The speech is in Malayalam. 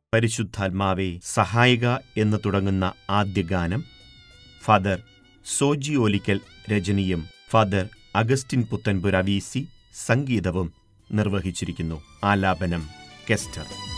പരിശുദ്ധാത്മാവേ സഹായിക എന്ന് തുടങ്ങുന്ന ആദ്യ ഗാനം ഫാദർ സോജി ഓലിക്കൽ രചനയും ഫാദർ അഗസ്റ്റിൻ പുത്തൻപുര VC സംഗീതവും നിർവഹിച്ചിരിക്കുന്നു. ആലാപനം കെസ്റ്റർ.